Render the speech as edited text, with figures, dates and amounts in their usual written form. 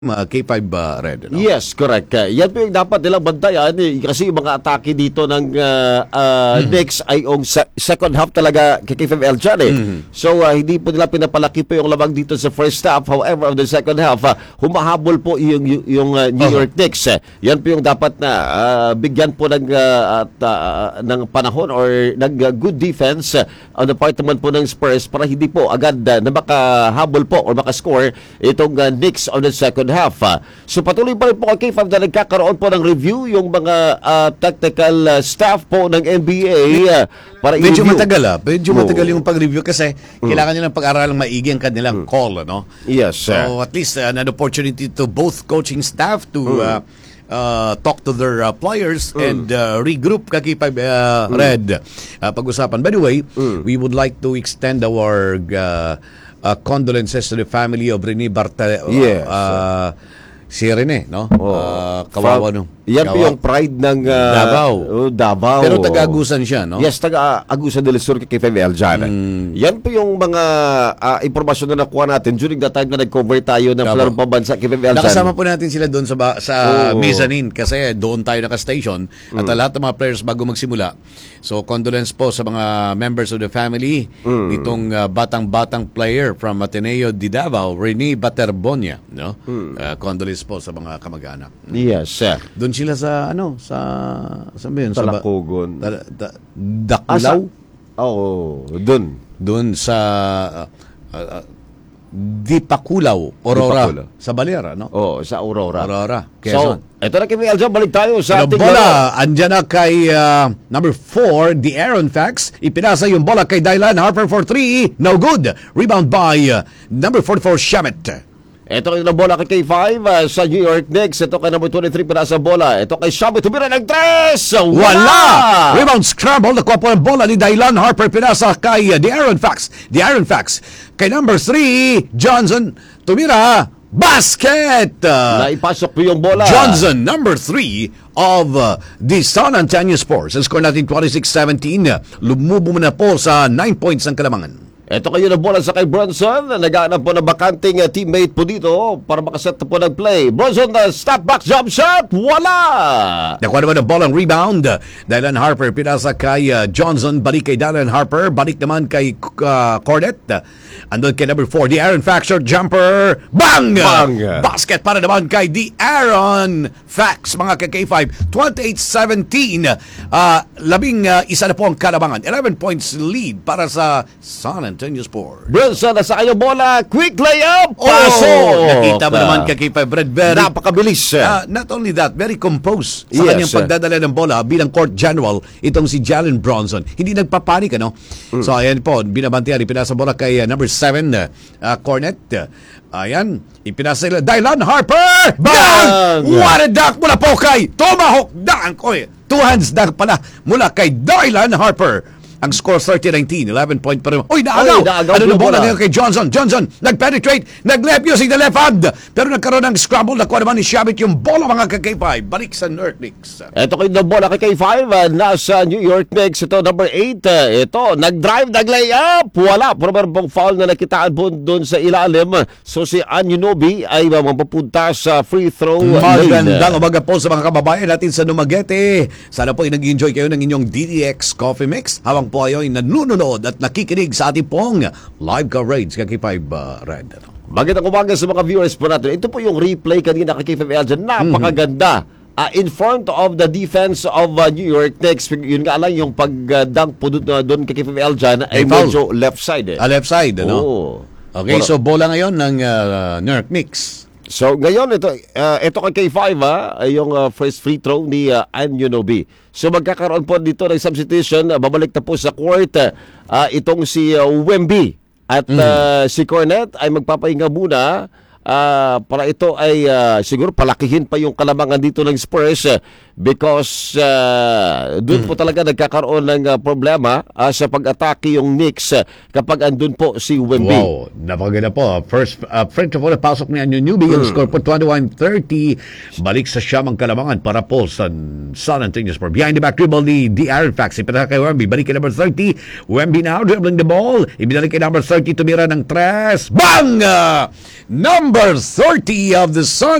K5 Red. No? Yes, correct. Yan po yung dapat nilang bantayan kasi yung mga atake dito ng Knicks ay yung second half talaga kay K5L dyan So hindi po nila pinapalaki po yung lamang dito sa first half. However, of the second half, humahabol po yung New York Knicks. Yan po yung dapat na bigyan po ng panahon or ng good defense on the part naman po ng Spurs para hindi po agad na makahabol po or makascore itong Knicks on the second half. So patuloy pa rin po kay K5 na nagkakaroon po ng review yung mga technical staff po ng NBA para medyo matagal medyo matagal yung pag-review kasi kailangan nilang pag-aralang maigi ang kanilang call, no? Yes. So at least an opportunity to both coaching staff to talk to their players and regroup K5 Red. Pag-usapan. By the way, we would like to extend our condolences to the family of Rene Barta. Yes. Si Rene, no? Kawawa, no? Yan po yung pride ng Davao. Pero taga-Agusan siya, no? Yes, taga-Agusan del Sur kay K5L dyan. Yan po yung mga impormasyon na nakuha natin during the time na nag-cover tayo ng Palarong Pambansa kay K5L dyan. Nakasama po natin sila doon sa mezzanine kasi doon tayo naka-station at lahat ng mga players bago magsimula. So, condolence po sa mga members of the family nitong batang-batang player from Ateneo de Davao, Rene Baterbonia, no? Condolence po sa mga kamag-anak. Yes. Doon sila sa saan ba yun? Talakogon. Daklaw? Doon sa Dipakulaw, Aurora. Sa Balera, no? Sa Aurora. Quezon. So, eto na kami, Aljo, balik tayo sa ating bola. Andyan na kay number 4, the Aaron Fax. Ipinasa yung bola kay Dylan Harper for 3. No good. Rebound by number 44, Shamet. Ito yung bola kay K5 sa New York Knicks. Ito kay number 23 pinasa bola. Ito kay Shamet. Tumira ng 3. Wala! Rebound scramble. Nakuha po ang bola ni Dylan Harper. Pinasa kay the Aaron Fax. Kay number 3, Johnson. Tumira. Basket! Naipasok po yung bola. Johnson, number 3 of the San Antonio Spurs. Ang score natin 26-17. Lumubo na po sa 9 points ang kalamangan. Ito kayo na bola sa kay Bronson. Nagaanap po na bakanting teammate po dito para makaset po ng play. Bronson, step back jump shot. Wala! Nakuha naman ang ball ang rebound. Dylan Harper pinasa kay Johnson. Balik kay Dylan Harper. Balik naman kay Cornet. Andun kay number 4, the Aaron Fax short jumper. Bang! Basket para naman kay the Aaron Fax. Mga K5. 28-17. Isa na po ang kalamangan. 11 points lead para sa San Antonio Sport. Bronson, nasa kayo bola. Quick layup. Paso! Nakita mo naman kay K5 Red. Napakabilis. Not only that, very composed sa kanyang pagdadala ng bola bilang court general itong si Jalen Bronson. Hindi nagpapanik, ano? So, ayan po, binabantiyan. Ipinasa bola kay number 7, Cornet. Ayan, ipinasa nila. Dylan Harper! Bang! What a dunk mula po kay Tomahawk dunk! Two hands dunk pala mula kay Dylan Harper. Ang score 30-19, 11 point pa rin. Naagaw! Ano na bola ngayon kay Johnson? Johnson, nag-penetrate, nag-left using the left hand. Pero nagkaroon ng scramble, nakuha naman ni Shabit yung bola mga K5. Balik sa New York Knicks. Ito kayo na bola kay K5, nasa New York Knicks. Ito, number 8. Ito, nag-drive, nag-layup. Wala. Pero meron pong foul na nakitaan po doon sa ilalim. So si Anunoby ay mapupunta sa free throw lane. Magandang umaga po sa mga kababayan natin sa Dumaguete. Sana po ay nag-enjoy kayo ng inyong DDX Coffee Mix. Habang po ay nanonood at nakikinig sa ating pong live coverage kay K5 Red. Magandang umaga sa mga viewers po natin. Ito po yung replay kanina kay K5L dyan. Napakaganda. In front of the defense of New York Knicks. Yun nga lang yung pag-dunk po doon kay K5L dyan ay medyo left side. Left side, ano? Okay, so bola ngayon ng New York Knicks. So ngayon ito kay K5 yung first free throw ni Anunoby. So magkakaroon po dito ng substitution, babalik na po sa court itong si Wemby at si Cornet ay magpapahinga muna para ito ay siguro palakihin pa yung kalamangan dito ng Spurs because doon po talaga nagkakaroon ng problema sa pag-atake yung Knicks kapag andun po si Wemby. Wow, napakaganda po. First of all, napasok niya yung newbie. Yung score po 21-30. Balik sa siyam ang kalamangan para po sa San Antonio Spurs. Behind the back dribble ni Diarfax. Ipataka kay Wemby. Balik kay number 30. Wemby now dribbling the ball. Ibinalik kay number 30. Tumira ng tres. Bang! Number 30 of the Sun